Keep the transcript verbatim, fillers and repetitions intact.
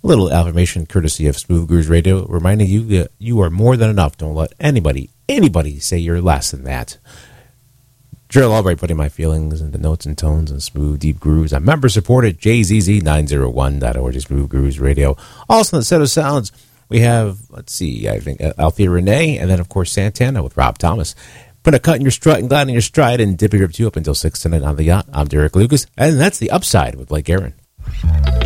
A little affirmation courtesy of Smooth Grooves Radio, reminding you that you are more than enough. Don't let anybody, anybody say you're less than that. Gerald Albright putting my feelings into notes and tones and smooth, deep grooves. I'm member supported, J Z Z nine oh one dot org, Smooth Grooves Radio. Also in the set of sounds, we have, let's see, I think Althea Renee, and then, of course, Santana with Rob Thomas. Put a cut in your strut and glide in your stride and dip your two up until six tonight on the yacht. I'm Derek Lucas, and that's The Upside with Blake Aaron.